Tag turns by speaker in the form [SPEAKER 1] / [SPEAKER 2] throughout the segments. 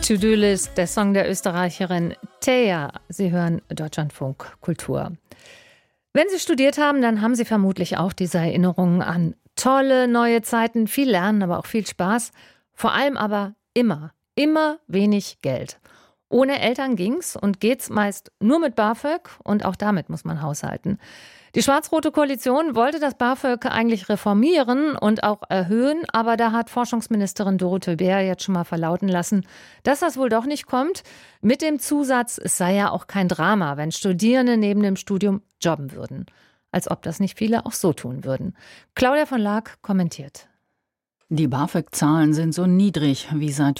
[SPEAKER 1] To-Do-List, der Song der Österreicherin Thea. Sie hören Deutschlandfunk Kultur. Wenn Sie studiert haben, dann haben Sie vermutlich auch diese Erinnerungen an tolle neue Zeiten, viel Lernen, aber auch viel Spaß. Vor allem aber immer wenig Geld. Ohne Eltern ging's und geht's meist nur mit BAföG und auch damit muss man haushalten. Die schwarz-rote Koalition wollte das BAföG eigentlich reformieren und auch erhöhen, aber da hat Forschungsministerin Dorothee Bär jetzt schon mal verlauten lassen, dass das wohl doch nicht kommt. Mit dem Zusatz, es sei ja auch kein Drama, wenn Studierende neben dem Studium jobben würden. Als ob das nicht viele auch so tun würden. Claudia von Laak kommentiert.
[SPEAKER 2] Die BAföG-Zahlen sind so niedrig wie seit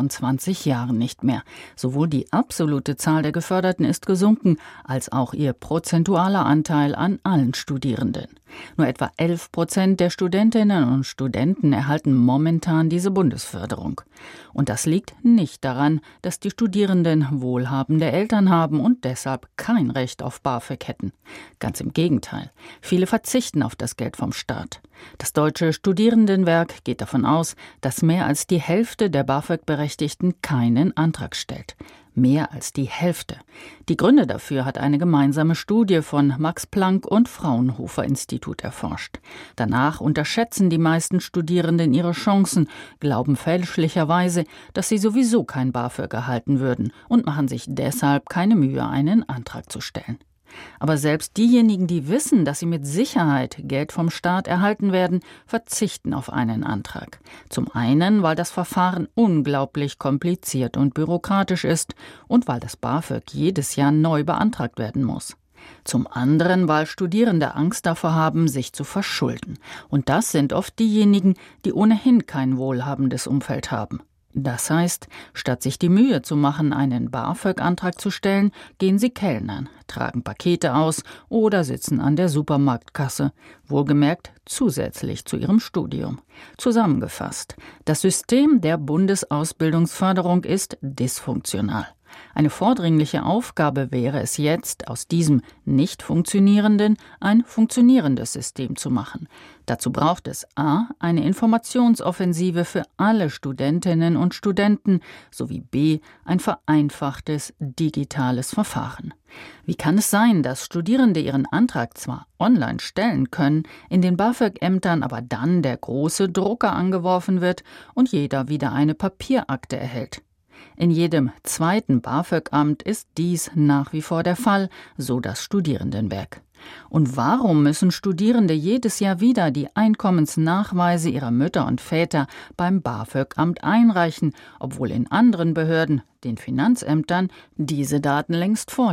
[SPEAKER 2] 25 Jahren nicht mehr. Sowohl die absolute Zahl der Geförderten ist gesunken, als auch ihr prozentualer Anteil an allen Studierenden. Nur etwa 11% der Studentinnen und Studenten erhalten momentan diese Bundesförderung. Und das liegt nicht daran, dass die Studierenden wohlhabende Eltern haben und deshalb kein Recht auf BAföG hätten. Ganz im Gegenteil. Viele verzichten auf das Geld vom Staat. Das Deutsche Studierendenwerk geht davon aus, dass mehr als die Hälfte der BAföG-Berechtigten keinen Antrag stellt. Mehr als die Hälfte. Die Gründe dafür hat eine gemeinsame Studie von Max Planck und Fraunhofer Institut erforscht. Danach unterschätzen die meisten Studierenden ihre Chancen, glauben fälschlicherweise, dass sie sowieso kein BAföG erhalten würden und machen sich deshalb keine Mühe, einen Antrag zu stellen. Aber selbst diejenigen, die wissen, dass sie mit Sicherheit Geld vom Staat erhalten werden, verzichten auf einen Antrag. Zum einen, weil das Verfahren unglaublich kompliziert und bürokratisch ist und weil das BAföG jedes Jahr neu beantragt werden muss. Zum anderen, weil Studierende Angst davor haben, sich zu verschulden. Und das sind oft diejenigen, die ohnehin kein wohlhabendes Umfeld haben. Das heißt, statt sich die Mühe zu machen, einen BAföG-Antrag zu stellen, gehen sie kellnern, tragen Pakete aus oder sitzen an der Supermarktkasse, wohlgemerkt zusätzlich zu ihrem Studium. Zusammengefasst, das System der Bundesausbildungsförderung ist dysfunktional. Eine vordringliche Aufgabe wäre es jetzt, aus diesem nicht funktionierenden ein funktionierendes System zu machen. Dazu braucht es a. eine Informationsoffensive für alle Studentinnen und Studenten sowie b. ein vereinfachtes digitales Verfahren. Wie kann es sein, dass Studierende ihren Antrag zwar online stellen können, in den BAföG-Ämtern aber dann der große Drucker angeworfen wird und jeder wieder eine Papierakte erhält? In jedem zweiten BAföG-Amt ist dies nach wie vor der Fall, so das Studierendenwerk. Und warum müssen Studierende jedes Jahr wieder die Einkommensnachweise ihrer Mütter und Väter beim BAföG-Amt einreichen, obwohl in anderen Behörden, den Finanzämtern, diese Daten längst vorliegen?